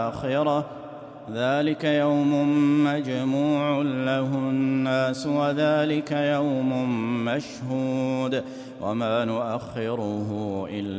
الآخرة ذلك يوم مجموع له الناس وذلك يوم مشهود وما نؤخره إلا